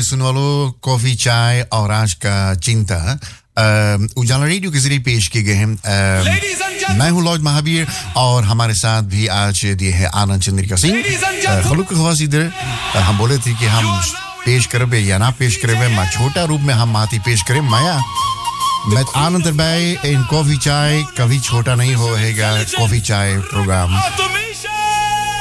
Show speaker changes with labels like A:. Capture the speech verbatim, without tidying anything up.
A: सुनने वालों कॉफी चाय और आज का चिंता उजाला रेडियो के जरिए पेश किए गए हैं। मैं हूं लॉर्ड महावीर और हमारे साथ भी आज दिए है आनंद चंद्रिका सिंह खलुक खवास। इधर हम बोले थे कि हम पेश करबे या ना पेश करबे, मैं छोटा रूप में हम माती पेश करें माया मैं आनंद भाई इन कॉफी चाय कभी छोटा नहीं होएगा। कॉफी चाय प्रोग्राम